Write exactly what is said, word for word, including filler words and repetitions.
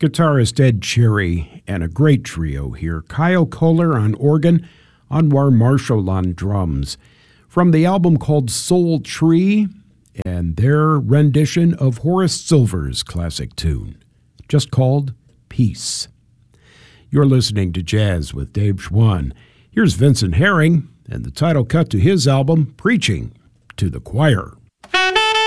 Guitarist Ed Cherry and a great trio here. Kyle Kohler on organ, Anwar Marshall on drums. From the album called Soul Tree and their rendition of Horace Silver's classic tune, just called Peace. You're listening to Jazz with Dave Schwann. Here's Vincent Herring and the title cut to his album, Preaching to the Choir.